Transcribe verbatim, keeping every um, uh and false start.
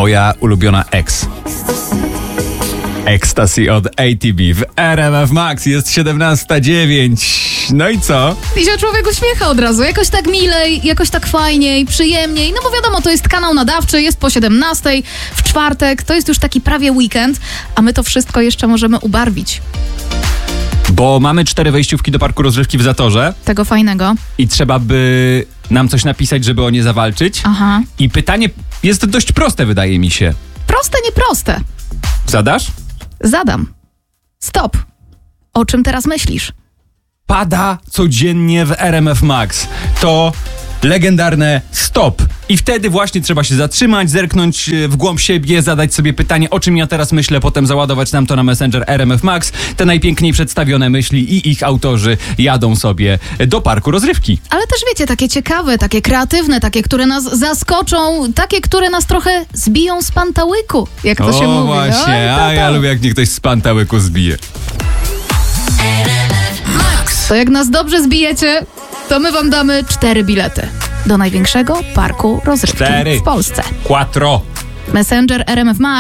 Moja ulubiona X. Ecstasy od A T B w R M F Max. Jest siedemnasta dziewięć. No i co? I się człowiek uśmiecha od razu. Jakoś tak milej, jakoś tak fajniej, przyjemniej. No bo wiadomo, to jest kanał nadawczy, jest po siedemnastej, w czwartek. To jest już taki prawie weekend, a my to wszystko jeszcze możemy ubarwić. Bo mamy cztery wejściówki do parku rozrywki w Zatorze. Tego fajnego. I trzeba by nam coś napisać, żeby o nie zawalczyć. Aha. I pytanie jest dość proste, wydaje mi się. Proste, nieproste. Zadasz? Zadam. Stop. O czym teraz myślisz? Pada codziennie w R M F Max. To legendarne stop. I wtedy właśnie trzeba się zatrzymać, zerknąć w głąb siebie, zadać sobie pytanie, o czym ja teraz myślę, potem załadować nam to na Messenger R M F Max. Te najpiękniej przedstawione myśli i ich autorzy jadą sobie do parku rozrywki. Ale też wiecie, takie ciekawe, takie kreatywne, takie, które nas zaskoczą, takie, które nas trochę zbiją z pantałyku, jak to o, się mówi. właśnie, Oj, to, a ja to. lubię, jak mnie ktoś z pantałyku zbije. To jak nas dobrze zbijecie, to my wam damy cztery bilety do największego parku rozrywki Cztery. w Polsce. Quattro. Messenger R M F Max.